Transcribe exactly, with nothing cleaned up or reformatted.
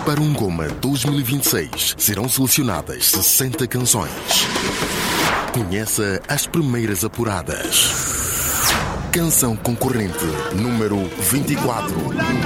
Para um Goma dois mil e vinte e seis, serão selecionadas sessenta canções. Conheça as primeiras apuradas. Canção concorrente número vinte e quatro.